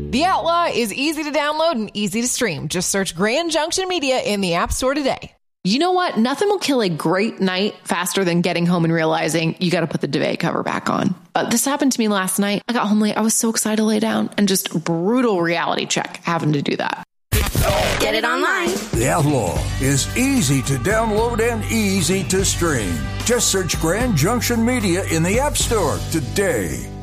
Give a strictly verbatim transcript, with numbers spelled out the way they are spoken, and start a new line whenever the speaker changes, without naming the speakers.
The Outlaw is easy to download and easy to stream. Just search Grand Junction Media in the App Store today. You know what? Nothing will kill a great night faster than getting home and realizing you got to put the duvet cover back on. Uh, this happened to me last night. I got home late. I was so excited to lay down, and just brutal reality check having to do that.
Get it online.
The Outlaw is easy to download and easy to stream. Just search Grand Junction Media in the App Store today.